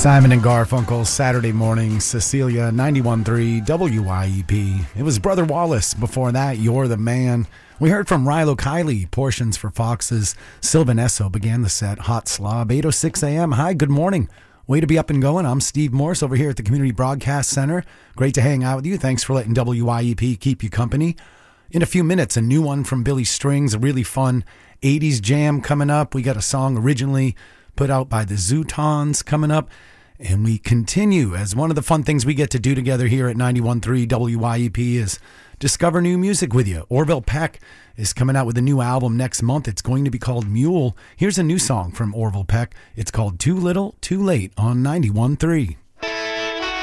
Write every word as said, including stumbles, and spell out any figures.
Simon and Garfunkel, Saturday morning, Cecilia, ninety-one point three W I E P. It was Brother Wallace. Before that, You're the Man. We heard from Rilo Kiley, Portions for Foxes. Sylvan Esso began the set, Hot Slob, eight oh six a.m. Hi, good morning. Way to be up and going. I'm Steve Morse over here at the Community Broadcast Center. Great to hang out with you. Thanks for letting W I E P keep you company. In a few minutes, a new one from Billy Strings, a really fun eighties jam coming up. We got a song originally put out by the Zootons coming up. And we continue, as one of the fun things we get to do together here at ninety-one point three W I E P is discover new music with you. Orville Peck is coming out with a new album next month. It's going to be called Mule. Here's a new song from Orville Peck. It's called Too Little, Too Late on ninety-one point three.